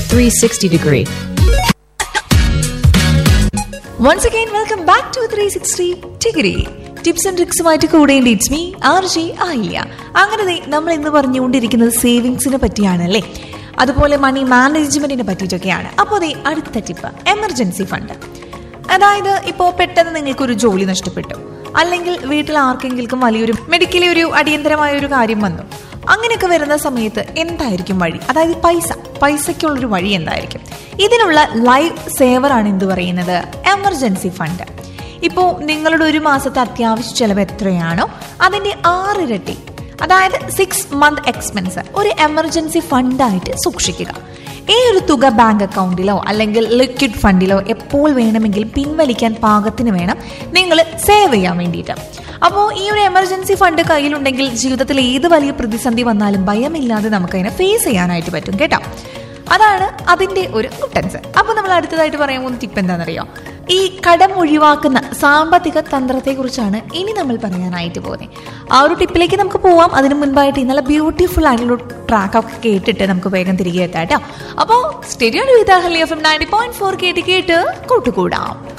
360 degree. Once again, welcome back to 360 degree. Tips and ട്രിക്സുമായിട്ട് കൂടേണ്ടി it's me RJ ആയില്ല. അങ്ങനെ നമ്മൾ ഇന്ന് പറഞ്ഞുകൊണ്ടിരിക്കുന്നത് സേവിങ്സിനെ പറ്റിയാണല്ലേ, അതുപോലെ മണി മാനേജ്മെന്റിനെ പറ്റിയിട്ടൊക്കെയാണ്. അപ്പോൾ അടുത്ത ടിപ്പ് എമർജൻസി ഫണ്ട്. അതായത് ഇപ്പോൾ പെട്ടെന്ന് നിങ്ങൾക്കൊരു ജോലി നഷ്ടപ്പെട്ടു, അല്ലെങ്കിൽ വീട്ടിൽ ആർക്കെങ്കിലും വലിയൊരു മെഡിക്കലി ഒരു അടിയന്തരമായ ഒരു കാര്യം വന്നു. അങ്ങനെയൊക്കെ വരുന്ന സമയത്ത് എന്തായിരിക്കും വഴി? അതായത് പൈസയ്ക്കുള്ളൊരു വഴി എന്തായിരിക്കും? ഇതിനുള്ള ലൈഫ് സേവറാണ് എന്ത് പറയുന്നത്, എമർജൻസി ഫണ്ട്. ഇപ്പോൾ നിങ്ങളുടെ ഒരു മാസത്തെ അത്യാവശ്യ ചെലവ് എത്രയാണോ അതിന്റെ 6 ഇരട്ടി, അതായത് 6 month എക്സ്പെൻസ് ഒരു എമർജൻസി ഫണ്ടായിട്ട് സൂക്ഷിക്കുക. ഈ ഒരു തുക ബാങ്ക് അക്കൗണ്ടിലോ അല്ലെങ്കിൽ ലിക്വിഡ് ഫണ്ടിലോ എപ്പോൾ വേണമെങ്കിലും പിൻവലിക്കാൻ പാകത്തിന് വേണം നിങ്ങൾ സേവ് ചെയ്യാൻ വേണ്ടിയിട്ട്. അപ്പോൾ ഈ ഒരു എമർജൻസി ഫണ്ട് കയ്യിലുണ്ടെങ്കിൽ ജീവിതത്തിൽ ഏത് വലിയ പ്രതിസന്ധി വന്നാലും ഭയമില്ലാതെ നമുക്കതിനെ ഫേസ് ചെയ്യാനായിട്ട് പറ്റും കേട്ടോ. അതാണ് അതിന്റെ ഒരു ഗുട്ടൻസ്. അപ്പോൾ നമ്മൾ അടുത്തതായിട്ട് പറയാൻ പോകുന്ന ടിപ്പ് എന്താണെന്നറിയോ? ഈ കടം ഒഴിവാക്കുന്ന സാമ്പത്തിക തന്ത്രത്തെ കുറിച്ചാണ് ഇനി നമ്മൾ പറയാനായിട്ട് പോകുന്നത്. ആ ഒരു ടിപ്പിലേക്ക് നമുക്ക് പോവാം. അതിന് മുൻപായിട്ട് നല്ല ബ്യൂട്ടിഫുൾ ആയിട്ടുള്ള ട്രാക്കൊക്കെ കേട്ടിട്ട് നമുക്ക് വേഗം തിരികെ എത്താം കേട്ടോ. അപ്പോൾ സ്റ്റേഡിയോ വിത്ത് 90.4 കേട്ട് കൂട്ടുകൂടാം.